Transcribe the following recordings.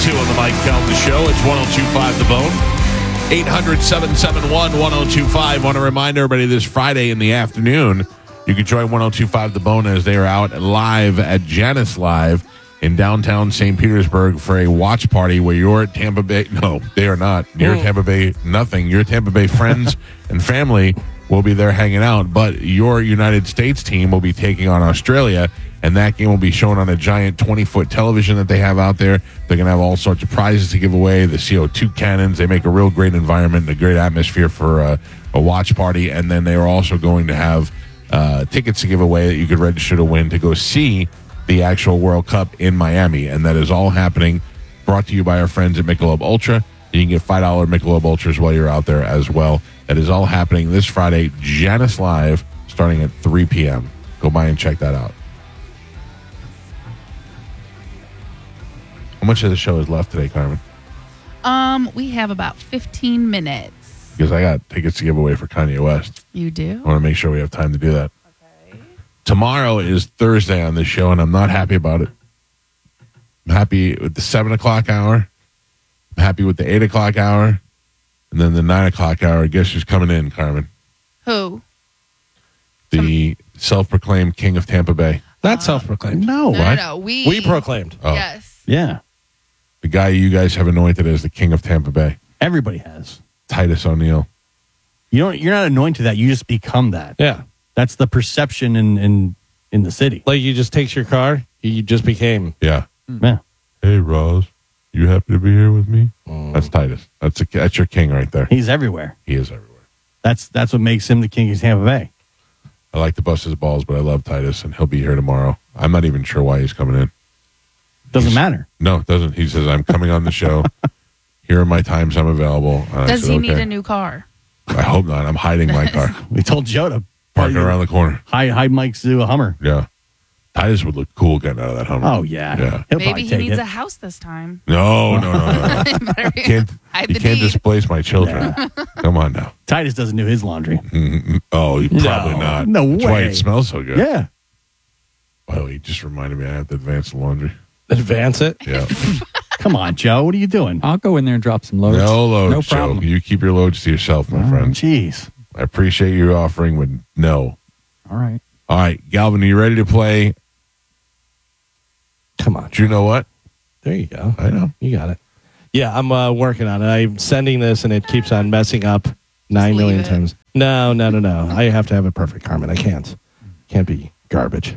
2 on the Mike Calda Show. It's 102.5 The Bone. 800-771-1025. Want to remind everybody this Friday in the afternoon, you can join 102.5 The Bone as they are out live at Janice Live in downtown St. Petersburg for a watch party where your Tampa Bay, no, they are not. Your Tampa Bay, nothing. Your Tampa Bay friends and family will be there hanging out, but your United States team will be taking on Australia, and that game will be shown on a giant 20-foot television that they have out there. They're going to have all sorts of prizes to give away, the CO2 cannons. They make a real great environment and a great atmosphere for a watch party, and then they are also going to have tickets to give away that you could register to win to go see the actual World Cup in Miami, and that is all happening, brought to you by our friends at Michelob Ultra. You can get $5 Michelob Ultras while you're out there as well. That is all happening this Friday, Janice Live, starting at 3 p.m. Go by and check that out. How much of the show is left today, Carmen? We have about 15 minutes. Because I got tickets to give away for Kanye West. You do? I want to make sure we have time to do that. Okay. Tomorrow is Thursday on this show, and I'm not happy about it. I'm happy with the 7 o'clock hour. I'm happy with the 8 o'clock hour. And then the 9 o'clock hour. Guess who's coming in, Carmen? Who? The self-proclaimed king of Tampa Bay. Not self-proclaimed. No, What? we proclaimed. Oh. Yes. Yeah. The guy you guys have anointed as the king of Tampa Bay. Everybody has. Titus O'Neil. You're not anointed that. You just become that. Yeah. That's the perception in the city. Like you just takes your car, you just became. Yeah. Yeah. Hey, Roz, you happy to be here with me? That's Titus. That's your king right there. He's everywhere. He is everywhere. That's what makes him the king of Tampa Bay. I like to bust his balls, but I love Titus, and he'll be here tomorrow. I'm not even sure why he's coming in. Doesn't matter. No, it doesn't. He says, I'm coming on the show. Here are my times I'm available. And Does I said, he okay. need a new car? I hope not. I'm hiding my car. We told Joe to Park it around the corner. hide Mike's to a Hummer. Yeah. Titus would look cool getting out of that Hummer. Oh, yeah. Yeah. He'll Maybe probably he take needs it. a house this time. No. Better Can't, hide you the can't deed. displace my children. Come on now. Titus doesn't do his laundry. Oh, you probably not. No That's why way. it smells so good. Yeah. By the way, you just reminded me I have to advance the laundry. Advance it. Yeah. Come on, Joe. What are you doing? I'll go in there and drop some loads. No loads, No problem. Joe. You keep your loads to yourself, my friend. Jeez. I appreciate you offering, but no. All right. All right, Galvin, are you ready to play? Come on. Do you know what? There you go. I know. You got it. Yeah, I'm working on it. I'm sending this, and it keeps on messing up 9 million leave it. times. No. I have to have it perfect, Carmen. I can't. Can't be garbage.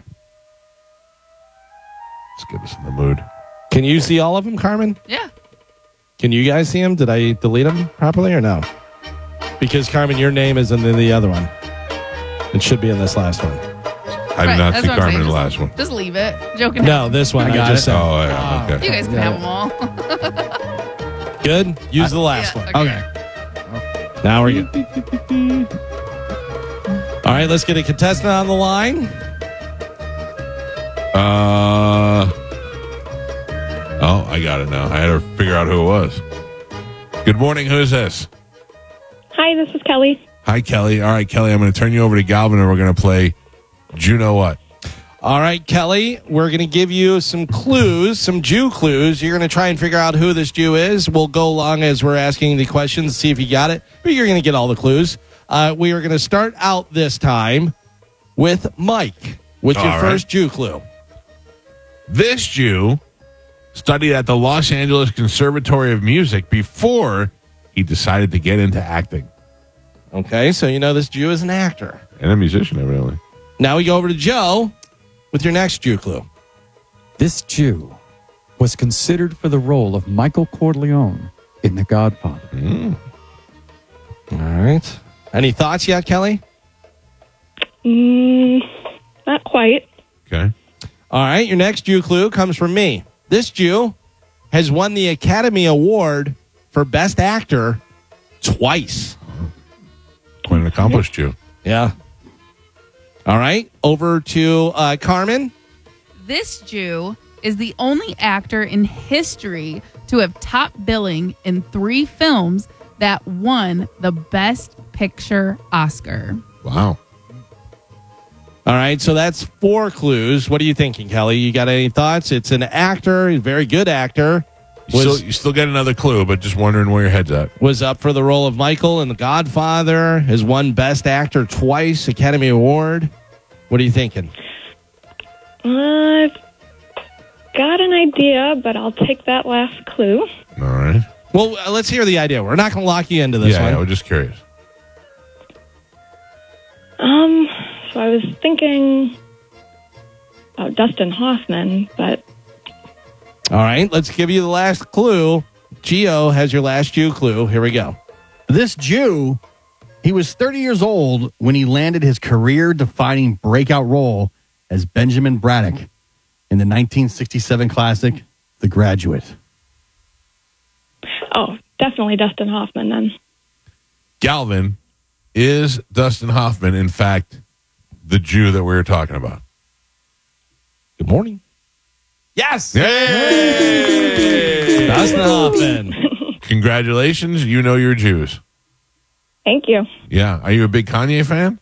Let's get us in the mood. Can you see all of them, Carmen? Yeah. Can you guys see them? Did I delete them properly or no? Because, Carmen, your name is in the other one. It should be in this last one. I did Right, not that's see what I'm Carmen in saying. the last one. Just leave it. Joking. No, this one. I I got just it. said. Oh, yeah. Okay. You guys can Yeah. have them all. Good? Use the last Yeah, one. Okay. Now we're good. All right, let's get a contestant on the line. Oh, I got it now. I had to figure out who it was. Good morning. Who is this? Hi, this is Kelly. Hi, Kelly. All right, Kelly, I'm going to turn you over to Galvin, and we're going to play Do You Know What? All right, Kelly, we're going to give you some clues, some Jew clues. You're going to try and figure out who this Jew is. We'll go along as we're asking the questions, see if you got it, but you're going to get all the clues. We are going to start out this time with Mike. What's your All right. first Jew clue? This Jew studied at the Los Angeles Conservatory of Music before he decided to get into acting. Okay, so you know this Jew is an actor. And a musician, evidently. Now we go over to Joe with your next Jew clue. This Jew was considered for the role of Michael Corleone in The Godfather. All right. Any thoughts yet, Kelly? Not quite. Okay. All right, your next Jew clue comes from me. This Jew has won the Academy Award for Best Actor twice. Quite an accomplished Jew. Yeah. All right, over to Carmen. This Jew is the only actor in history to have top billing in 3 films that won the Best Picture Oscar. Wow. All right, so that's 4 clues. What are you thinking, Kelly? You got any thoughts? It's an actor, a very good actor. You still get another clue, but just wondering where your head's at. Was up for the role of Michael in The Godfather, has won Best Actor twice, Academy Award. What are you thinking? I've got an idea, but I'll take that last clue. All right. Well, let's hear the idea. We're not going to lock you into this one. I was just curious. So I was thinking about Dustin Hoffman, but All right, let's give you the last clue. Gio has your last Jew clue. Here we go. This Jew, he was 30 years old when he landed his career-defining breakout role as Benjamin Braddock in the 1967 classic, The Graduate. oh, definitely Dustin Hoffman then. Galvin, is Dustin Hoffman, in fact, the Jew that we were talking about? Good morning. Yes. Yay! Dustin Hoffman. Congratulations. You know you're Jews. Thank you. Yeah. Are you a big Kanye fan?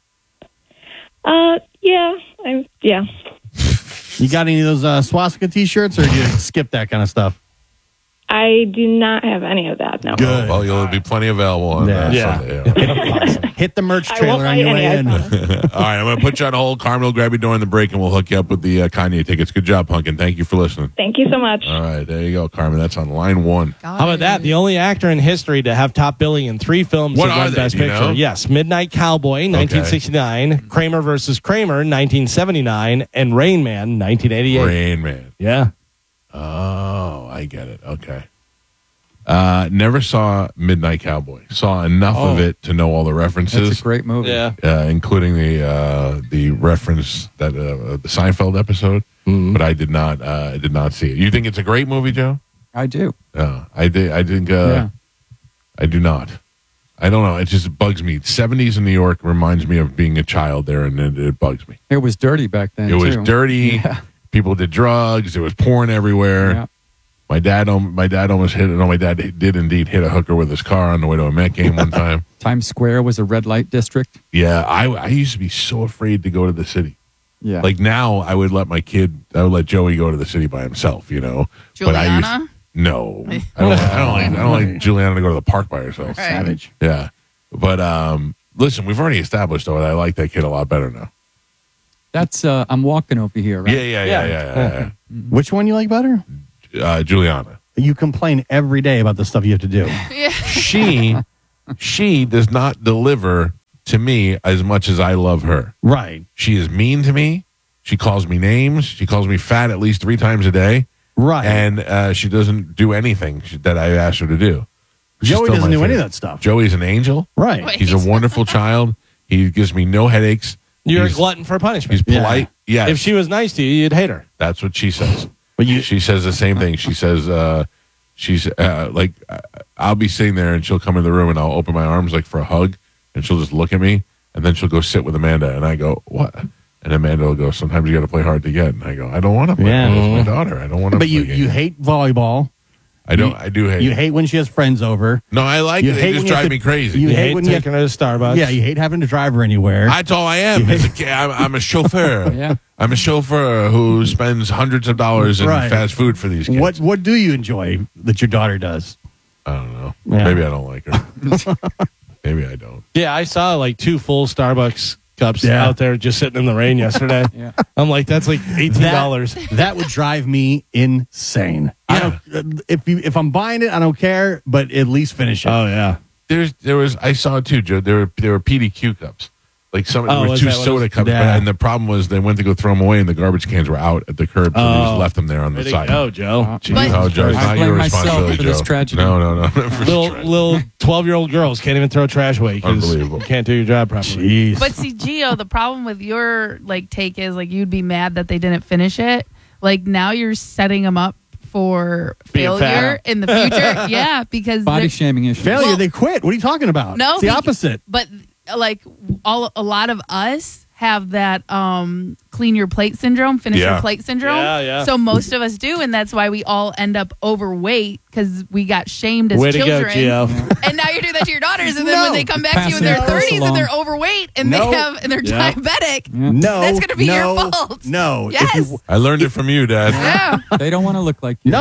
Yeah. You got any of those swastika T-shirts, or do you skip that kind of stuff? I do not have any of that, no. Good. Well, you'll be plenty available on Yeah. Sunday. Yeah. Hit the merch I won't trailer on buy your any, way I in. promise. All right. I'm going to put you on hold. Carmen will grab you during the break, and we'll hook you up with the Kanye tickets. Good job, Punkin. Thank you for listening. Thank you so much. All right. There you go, Carmen. That's on line one. Got How about it. that? The only actor in history to have top billing in 3 films What that are won they? Best Do you Picture. know? Yes, Midnight Cowboy, 1969, Kramer versus Kramer, 1979, and Rain Man, 1988. Rain Man. Yeah. Oh, I get it. Okay. Never saw Midnight Cowboy. Saw enough of it to know all the references. That's a great movie. Yeah. Including the reference that the Seinfeld episode, but I did not see it. You think it's a great movie, Joe? I do. I think Yeah. I do not. I don't know. It just bugs me. 70s in New York reminds me of being a child there, and it bugs me. It was dirty back then, It was too. dirty. Yeah. People did drugs. There was porn everywhere. Yeah. My dad almost hit. No, my dad did indeed hit a hooker with his car on the way to a Met game one time. Times Square was a red light district. Yeah, I used to be so afraid to go to the city. Yeah. Like now, I would let Joey go to the city by himself. But I Juliana? no, I don't like Juliana to go to the park by herself. Right. Savage. Yeah, but listen, we've already established though that I like that kid a lot better now. That's I'm walking over here, right? Yeah. Which one you like better? Juliana. You complain every day about the stuff you have to do. She does not deliver to me as much as I love her. Right. She is mean to me. She calls me names. She calls me fat at least 3 times a day. Right. And she doesn't do anything that I asked her to do. She's Joey still doesn't my do any of favorite. that stuff. Joey's an angel. Right. Wait. He's a wonderful child. He gives me no headaches. You're a He's- glutton for punishment. He's polite. Yeah, If she was nice to you, you'd hate her. that's what she says. But you, She says the same thing. She says, I'll be sitting there and she'll come in the room and I'll open my arms like for a hug and she'll just look at me and then she'll go sit with Amanda and I go, what? And Amanda will go, sometimes you got to play hard to get. And I go, I don't want to play Yeah. with my daughter. I don't want to but play you games. hate volleyball. I do hate You it. hate when she has friends over. No, I like You it. They hate just when you have drive to- me crazy. you You hate hate when you taking her to Starbucks. Yeah, you hate having to drive her anywhere. That's all I am. As a kid, I'm a chauffeur. Yeah. I'm a chauffeur who spends hundreds of dollars in Right. fast food for these kids. What do you enjoy that your daughter does? I don't know. Yeah. Maybe I don't like her. Maybe I don't. Yeah, I saw like 2 full Starbucks cups Yeah. out there just sitting in the rain yesterday. Yeah. I'm like, that's like $18. That would drive me insane. Yeah. If I'm buying it, I don't care, but at least finish it. Oh, yeah. There was I saw it too, Joe. There were PDQ cups. Like Oh, there were is 2 that what it soda is? cups, Yeah. and the problem was they went to go throw them away, and the garbage cans were out at the curb, so they just Oh. left them there on Way the to side. go, Joe. Jeez, But- oh, Joe, it's I not blame your myself responsibility, for this Joe. tragedy. No. For Little 12-year-old girls can't even throw trash away because Unbelievable. you can't do your job properly. Jeez. But see, Gio, the problem with your take is you'd be mad that they didn't finish it. Now you're setting them up for Being failure fat. in the future. Yeah, because Body they're- shaming issues. Failure, Well- they quit. What are you talking about? No, it's the be- opposite. But a lot of us have that clean your plate syndrome, finish Yeah. your plate syndrome. Yeah. So most of us do, and that's why we all end up overweight because we got shamed as Way to go, children. Gio. And now you're doing that to your daughters, and then No. when they come back to you in their Passing the 30s along. and they're overweight and No. they're Yeah. diabetic. No. That's gonna be your no, fault. No. If Yes. you- I learned it from you, Dad. Yeah. They don't want to look like you. no.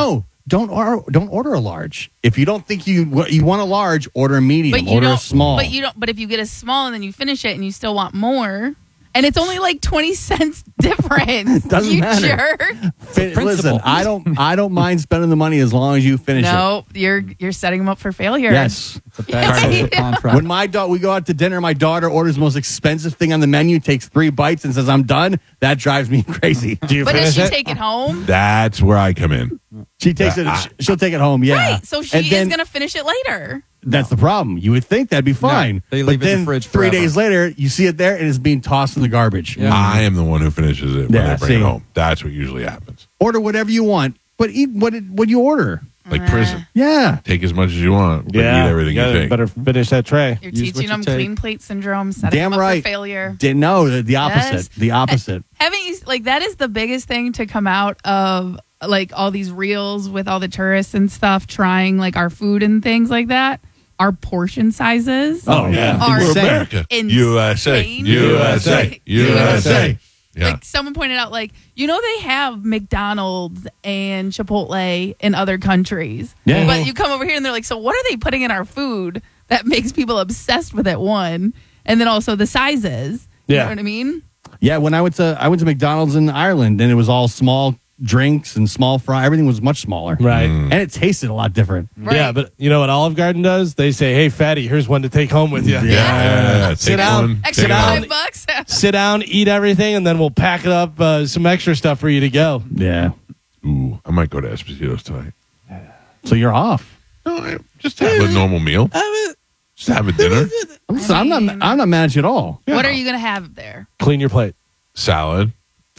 don't order a large. If you don't think you want a large, order a medium. But you Order don't. a small. But you don't. But if you get a small and then you finish it and you still want more, and it's only like 20 cents difference. Doesn't you matter. jerk. Listen, I don't mind spending the money as long as you finish it. No, you're setting them up for failure. Yes. It's a bad social contract. When we go out to dinner, my daughter orders the most expensive thing on the menu, takes 3 bites, and says, "I'm done." That drives me crazy. Do you But does finish she it? take it home? That's where I come in. She takes it. She'll take it home. Yeah. Right. So she And is then- going to finish it later. That's the problem. You would think that'd be fine. they but leave it in the then fridge 3 forever. days later, you see it there and it's being tossed in the garbage. Yeah. I am the one who finishes it when Yeah, they bring see. it home. That's what usually happens. Order whatever you want, but eat what you order. Like prison. Yeah. Take as much as you want, but eat everything you gotta take. better finish that tray. You're Use what teaching you them take. clean plate syndrome, setting Damn them up right. for failure. No, the opposite. Yes. The opposite. Haven't you like that is the biggest thing to come out of like all these reels with all the tourists and stuff trying like our food and things like that. Our portion sizes. Oh, yeah. Are We're Insane. America. insane. USA. USA. USA. Yeah. Like someone pointed out, like, they have McDonald's and Chipotle in other countries. Yeah. But you come over here and they're like, so what are they putting in our food that makes people obsessed with it? One. And then also the sizes. You Yeah. know what I mean? Yeah, when I went to McDonald's in Ireland, and it was all small drinks and small fry. Everything was much smaller. Right. And it tasted a lot different. Right. Yeah, but you know what Olive Garden does? They say, "Hey, fatty, here's one to take home with you." Yeah. Sit Take down. one. Extra Take it home. $5. Sit down, eat everything, and then we'll pack it up some extra stuff for you to go. Yeah. Ooh, I might go to Esposito's tonight. So you're off. No, just have a normal meal. Just have a dinner. Listen, I'm not mad at you at all. What are you going to have there? Clean your plate. Salad.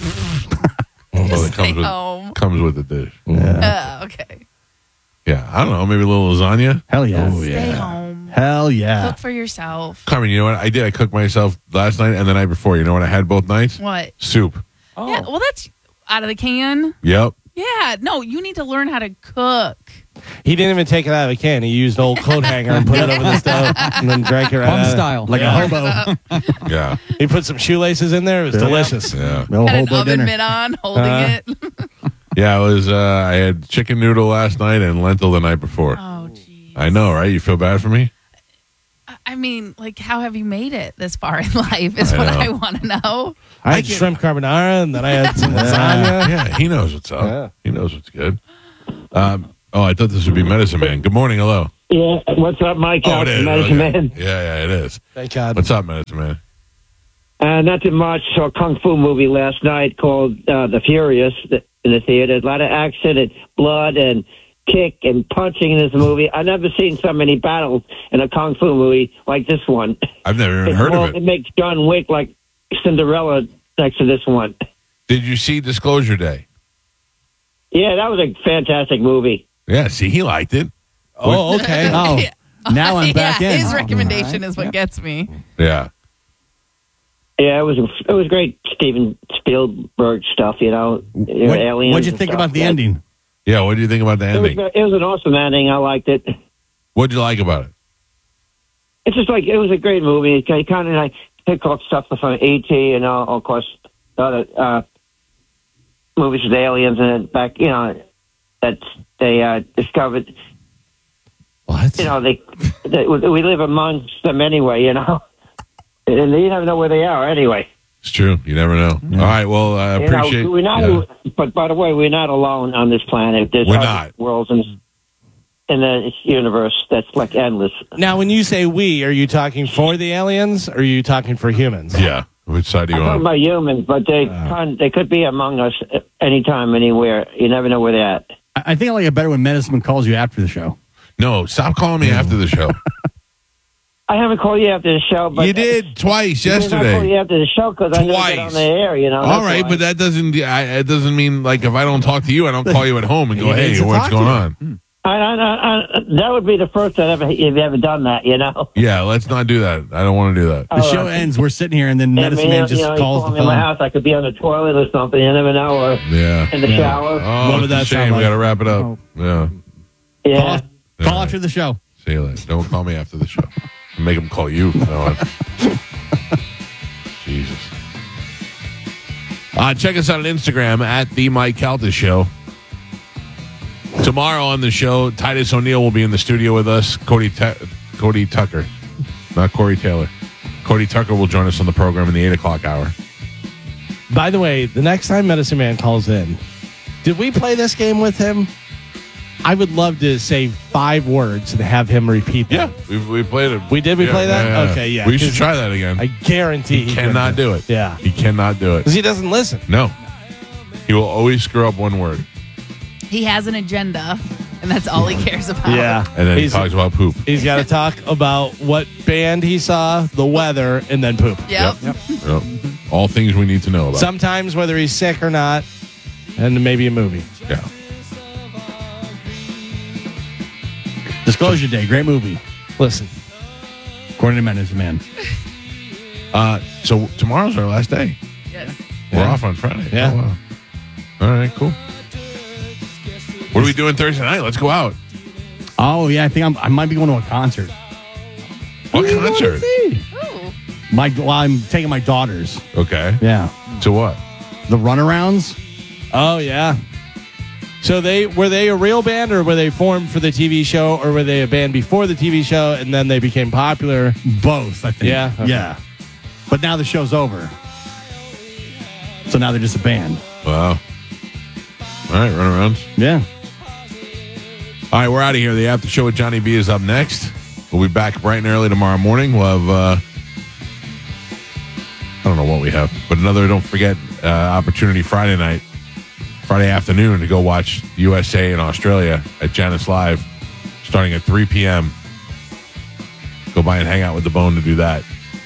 Well, it Stay comes home. with the dish. Okay. Yeah, I don't know. Maybe a little lasagna. Hell yeah. Stay home. Hell yeah. Cook for yourself. Carmen, you know what? I did. I cooked myself last night and the night before. You know what I had both nights? What? Soup. Yeah, well, that's out of the can. Yep. Yeah, no, you need to learn how to cook. He didn't even take it out of a can. He used an old coat hanger and put it over the stove and then drank it right Bum out. style. Like a hobo. Yeah. He put some shoelaces in there. It was delicious. Yeah. No Had an hobo oven dinner. mitt on, holding it. Yeah, it was, I had chicken noodle last night and lentil the night before. Oh, geez. I know, right? You feel bad for me? I mean, like, how have you made it this far in life is I what know. I want to know. I had shrimp carbonara and then I had some lasagna. Yeah, he knows what's up. Yeah. He knows what's good. I thought this would be Medicine Man. Good morning. Hello. Yeah, what's up, Mike? Oh, it is. Medicine Okay. Man. Yeah, it is. Thank God. What's up, Medicine Man? Nothing much. Saw a kung fu movie last night called The Furious in the theater. A lot of action and blood and kick and punching in this movie. I've never seen so many battles in a kung fu movie like this one. I've never even heard of It it. makes John Wick like Cinderella next to this one. Did you see Disclosure Day? Yeah, that was a fantastic movie. Yeah, see, he liked it. Oh, okay. Oh, now I'm back yeah, in. his recommendation is what gets me. Yeah. Yeah, it was great Steven Spielberg stuff, aliens. What'd you and think stuff. about the ending? Yeah, what do you think about the It was, ending? it was an awesome ending. I liked it. What'd you like about it? It's just like it was a great movie. It kind of like pick up stuff from E.T. and of course other movies with aliens and back. That they discovered. What? We live amongst them anyway. And you never know where they are anyway. It's true. You never know. All right. Well, I appreciate. We're not. yeah. But by the way, we're not alone on this planet. There's We're other not. worlds in the universe that's like endless. Now, when you say we, are you talking for the aliens or are you talking for humans? Yeah. Which side do I'm you talking on? about humans, but they could be among us anytime, anywhere. You never know where they're at. I think I like it better when Medicine calls you after the show. No, stop calling me after the show. I haven't called you after the show, but You did twice I called yesterday. you after the show because I never get Twice. on the air. All that's right, why. but that doesn't. It doesn't mean like if I don't talk to you, I don't call you at home and go, He "Hey, needs to what's talk to going you. on?" that would be the first you've ever done that. Yeah, let's not do that. I don't want to do that. The show ends. We're sitting here, and then Medicine Man just you calls call the me in my phone. house. I could be on the toilet or something. You never know, or Yeah. in the shower. Oh, What would it's that a shame. sound We like? got to wrap it up. Yeah. Yeah. Call after the show. See you later. Don't call me after the show. Make them call you. No, Jesus. Check us out on Instagram at The Mike Calta Show. Tomorrow on the show, Titus O'Neil will be in the studio with us. Cody Tucker, not Corey Taylor. Cody Tucker will join us on the program in the 8 o'clock hour. By the way, the next time Medicine Man calls in, did we play this game with him? I would love to say 5 words and have him repeat them. Yeah, we played it. We did? We play that? Yeah. Okay, yeah. We should try that again. I guarantee he cannot do it. Yeah. He cannot do it. Because he doesn't listen. No. He will always screw up one word. He has an agenda, and that's all he cares about. Yeah. And then he talks about poop. He's got to talk about what band he saw, the weather, and then poop. Yep. Yep. All things we need to know about. Sometimes whether he's sick or not, and maybe a movie. Yeah. Disclosure Day, great movie. Listen. According to Medicine Man. So tomorrow's our last day. Yes. We're off on Friday. Yeah. Oh, wow. All right, cool. What are we doing Thursday night? Let's go out. Oh, yeah, I think I might be going to a concert. What concert? Ooh. I'm taking my daughters. Okay. Yeah. To what? The Runarounds. Oh, yeah. So were they a real band, or were they formed for the TV show, or were they a band before the TV show and then they became popular? Both, I think. Yeah? Okay. Yeah. But now the show's over. So now they're just a band. Wow. All right, Runarounds. Yeah. All right, we're out of here. The after show with Johnny B is up next. We'll be back bright and early tomorrow morning. We'll have, I don't know what we have, but another, don't forget, opportunity Friday afternoon to go watch USA and Australia at Janice Live starting at 3 p.m. Go by and hang out with the Bone to do that.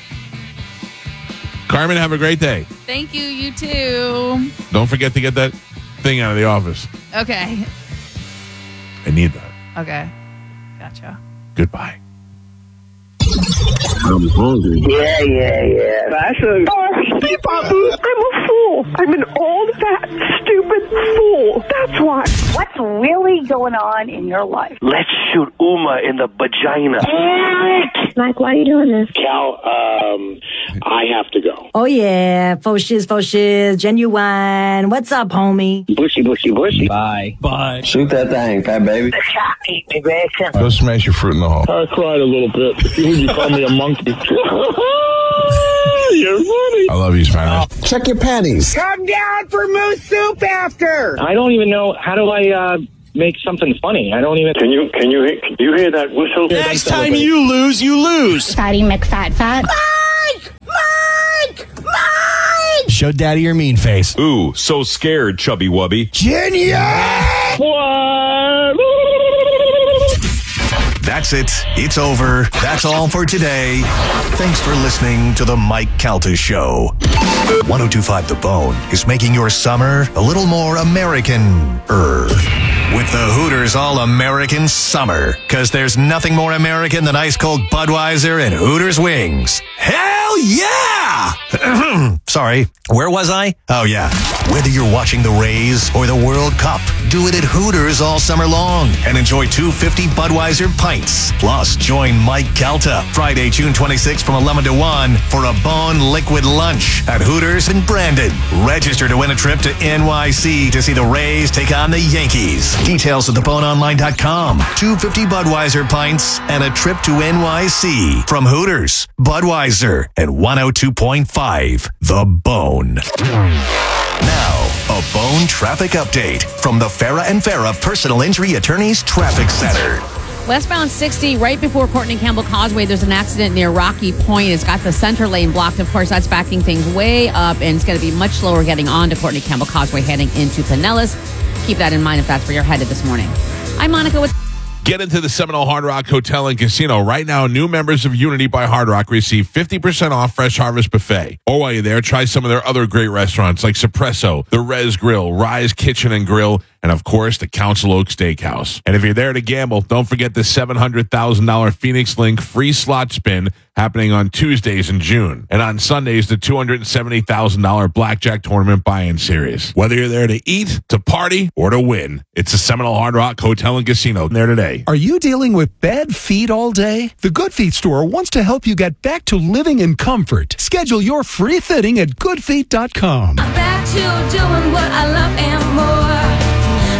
Carmen, have a great day. Thank you. You too. Don't forget to get that thing out of the office. Okay. I need that. Okay. Gotcha. Goodbye. I'm hungry. Yeah. That's a... I'm a fool. I'm an old, fat, stupid fool. That's why. What's really going on in your life? Let's shoot Uma in the vagina. Mike, why are you doing this? Cal, I have to go. Oh, yeah. Faux shiz, genuine. What's up, homie? Bushy. Bye. Shoot that thing, fat baby. Go smash your fruit in the hole. I cried a little bit. You call me a monkey. You're funny. I love you, Spanish. Check your panties. Come down for moose soup after. I don't even know, how do I make something funny? I don't even... Can you hear that whistle? Next time you lose. Fatty McFat. Mike! Show Daddy your mean face. Ooh, so scared, chubby wubby. That's it. It's over. That's all for today. Thanks for listening to the Mike Calta Show. 102.5 The Bone is making your summer a little more American-er. With the Hooters All-American Summer. Because there's nothing more American than ice-cold Budweiser and Hooters wings. Hell yeah! Sorry, where was I? Oh, yeah. Whether you're watching the Rays or the World Cup, do it at Hooters all summer long and enjoy 250 Budweiser pints. Plus, join Mike Calta Friday, June 26th from 11 to 1 for a Bone Liquid Lunch at Hooters in Brandon. Register to win a trip to NYC to see the Rays take on the Yankees. Details at theboneonline.com. 250 Budweiser pints and a trip to NYC from Hooters, Budweiser, and 102.5 The Bone. Now, a Bone traffic update from the Farrah and Farrah Personal Injury Attorneys Traffic Center. Westbound 60, right before Courtney Campbell Causeway, there's an accident near Rocky Point. It's got the center lane blocked. Of course, that's backing things way up, and it's going to be much slower getting on to Courtney Campbell Causeway heading into Pinellas. Keep that in mind if that's where you're headed this morning. I'm Monica with... Get into the Seminole Hard Rock Hotel and Casino. Right now, new members of Unity by Hard Rock receive 50% off Fresh Harvest Buffet. Or while you're there, try some of their other great restaurants like Suppresso, The Res Grill, Rise Kitchen and Grill, and of course, the Council Oak Steakhouse. And if you're there to gamble, don't forget the $700,000 Phoenix Link free slot spin happening on Tuesdays in June. And on Sundays, the $270,000 Blackjack Tournament buy-in series. Whether you're there to eat, to party, or to win, it's the Seminole Hard Rock Hotel and Casino there today. Are you dealing with bad feet all day? The Good Feet store wants to help you get back to living in comfort. Schedule your free fitting at goodfeet.com. I'm back to doing what I love and more. Thanks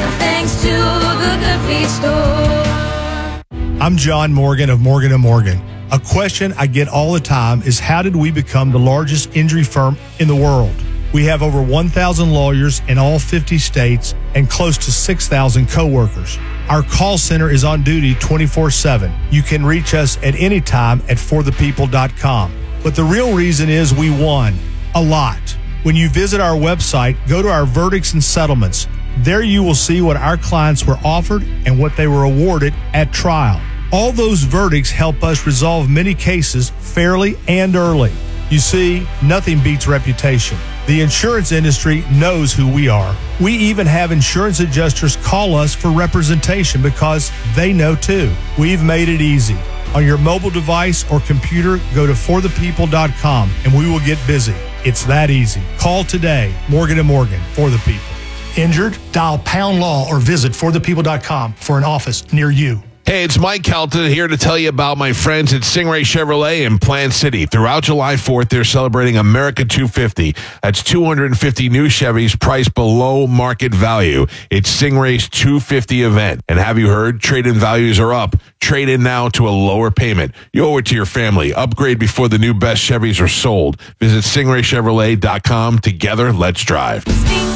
thanks to the Good Feet Store. I'm John Morgan of Morgan & Morgan. A question I get all the time is, how did we become the largest injury firm in the world? We have over 1,000 lawyers in all 50 states and close to 6,000 coworkers. Our call center is on duty 24/7. You can reach us at any time at forthepeople.com. But the real reason is we won a lot. When you visit our website, go to our verdicts and settlements. There you will see what our clients were offered and what they were awarded at trial. All those verdicts help us resolve many cases fairly and early. You see, nothing beats reputation. The insurance industry knows who we are. We even have insurance adjusters call us for representation because they know too. We've made it easy. On your mobile device or computer, go to forthepeople.com and we will get busy. It's that easy. Call today. Morgan & Morgan, for the people. Injured? Dial pound law or visit forthepeople.com for an office near you. Hey, it's Mike Calta here to tell you about my friends at Stingray Chevrolet in Plant City. Throughout July 4th, they're celebrating America 250. That's 250 new Chevys priced below market value. It's Stingray's 250 event. And have you heard? Trade-in values are up. Trade in now to a lower payment. You owe it to your family. Upgrade before the new best Chevys are sold. Visit StingrayChevrolet.com. Together, let's drive.